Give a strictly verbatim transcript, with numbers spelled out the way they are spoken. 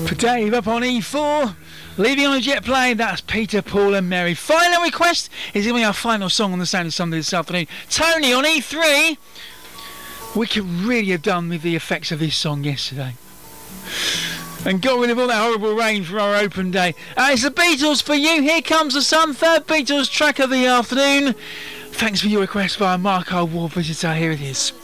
For Dave up on E four, leaving on a jet plane, that's Peter, Paul and Mary. Final request is going to be our final song on the Sound of Sunday this afternoon. Tony on E three. We could really have done with the effects of this song yesterday and got rid of all that horrible rain for our open day. Uh, it's the Beatles for you. Here Comes the Sun, third Beatles track of the afternoon. Thanks for your request via Mark, our war visitor. Here it is.